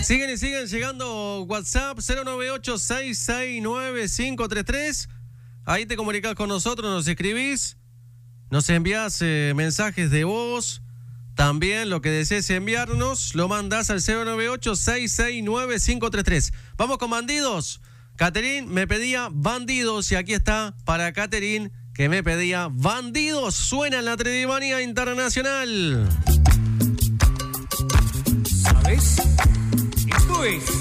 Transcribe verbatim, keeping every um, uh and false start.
Siguen y siguen llegando WhatsApp cero nueve ocho, seis seis nueve, cinco tres tres. Ahí te comunicás con nosotros, nos escribís, nos envías eh, mensajes de voz. También lo que desees enviarnos, lo mandás al cero nueve ocho, seis seis nueve, cinco tres tres. Vamos con Bandidos. Caterín me pedía Bandidos y aquí está para Caterín que me pedía Bandidos. Suena en la Tridimanía Internacional. ¿Sabes? Esto es